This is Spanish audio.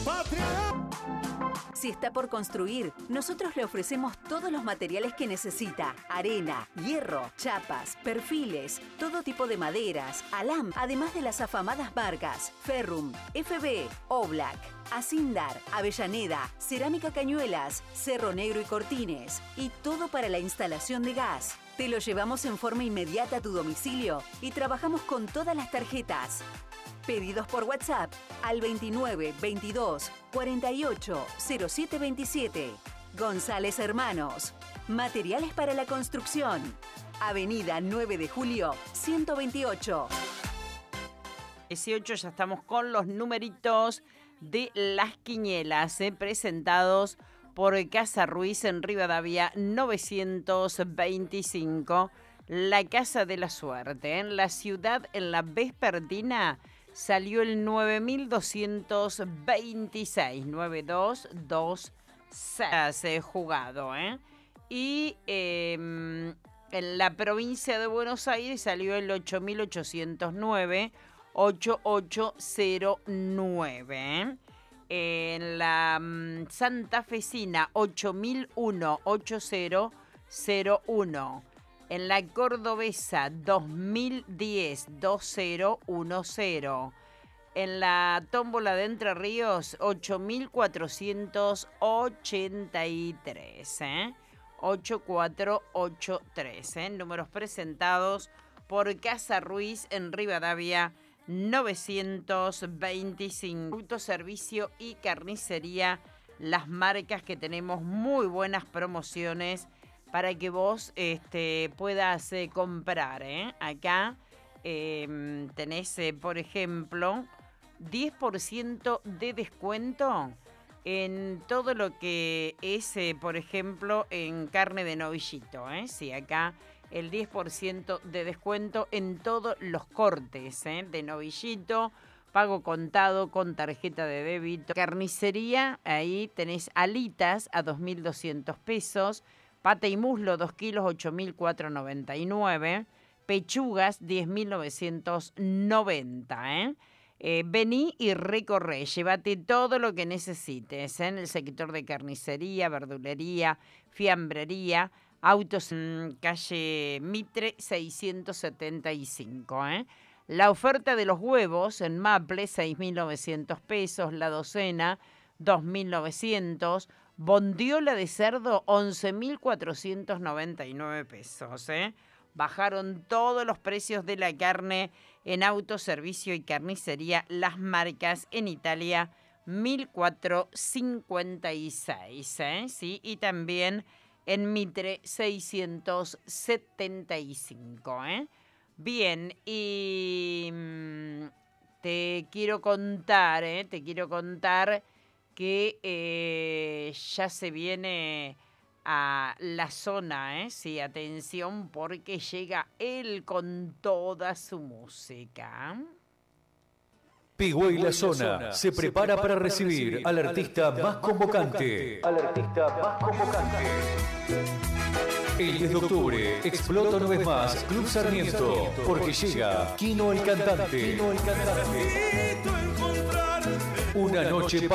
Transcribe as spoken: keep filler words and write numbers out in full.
Si está por construir, nosotros le ofrecemos todos los materiales que necesita. Arena, hierro, chapas, perfiles, todo tipo de maderas, alam, además de las afamadas marcas Ferrum, F B, Oblak, Asindar, Avellaneda, Cerámica Cañuelas, Cerro Negro y Cortines. Y todo para la instalación de gas. Te lo llevamos en forma inmediata a tu domicilio y trabajamos con todas las tarjetas. Pedidos por WhatsApp al veintinueve veintidós cuarenta y ocho cero siete veintisiete. González Hermanos. Materiales para la construcción. Avenida nueve de Julio, ciento veintiocho. dieciocho, ya estamos con los numeritos de las quinielas, eh, presentados por Casa Ruiz en Rivadavia novecientos veinticinco. La Casa de la Suerte. En la ciudad, en la vespertina, salió el nueve mil doscientos veintiséis, nueve dos dos seis eh, jugado, ¿eh? Y eh, en la provincia de Buenos Aires salió el ocho mil ochocientos nueve, ocho ocho cero nueve, ¿eh? En la um, santafesina ocho mil uno, ocho cero cero uno. En la cordobesa dos mil diez, dos cero uno cero. En la tómbola de Entre Ríos ocho mil cuatrocientos ochenta y tres. ¿eh? ocho cuatro ocho tres. ¿eh? Números presentados por Casa Ruiz en Rivadavia novecientos veinticinco. Autoservicio y carnicería. Las marcas que tenemos muy buenas promociones para que vos este, puedas eh, comprar. ¿eh? Acá eh, tenés, eh, por ejemplo, diez por ciento de descuento en todo lo que es, eh, por ejemplo, en carne de novillito. ¿eh? Sí, acá el diez por ciento de descuento en todos los cortes ¿eh? de novillito, pago contado con tarjeta de débito. Carnicería, ahí tenés alitas a dos mil doscientos pesos. Pata y muslo, dos kilos, ocho mil cuatrocientos noventa y nueve. Pechugas, diez mil novecientos noventa. ¿eh? Eh, vení y recorre, llévate todo lo que necesites ¿eh? en el sector de carnicería, verdulería, fiambrería, autos en calle Mitre seiscientos setenta y cinco. ¿eh? La oferta de los huevos en Maple, seis mil novecientos pesos, la docena, dos mil novecientos. Bondiola de cerdo, once mil cuatrocientos noventa y nueve pesos. ¿eh? Bajaron todos los precios de la carne en autoservicio y carnicería. Las marcas en Italia, mil cuatrocientos cincuenta y seis. ¿eh? ¿Sí? Y también en Mitre, seiscientos setenta y cinco. ¿eh? Bien, y mmm, te quiero contar, ¿eh? te quiero contar... que eh, ya se viene a la zona, ¿eh? Sí, atención, porque llega él con toda su música. Pigüey La Zona se prepara para recibir al artista más convocante. Al artista más convocante. El diez de octubre explota una vez más Club Sarmiento, porque llega Kino el Cantante. Kino el Cantante. Una noche